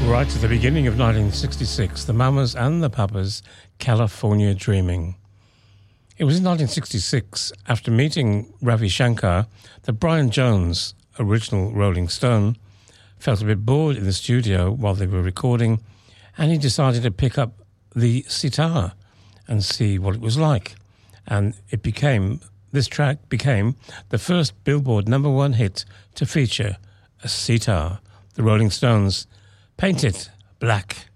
Right at the beginning of 1966, the Mamas and the Papas, California Dreaming. It was in 1966, after meeting Ravi Shankar, that Brian Jones, original Rolling Stone, felt a bit bored in the studio while they were recording, and he decided to pick up the sitar and see what it was like. And this track became the first Billboard #1 hit to feature a sitar. The Rolling Stones, Paint It Black.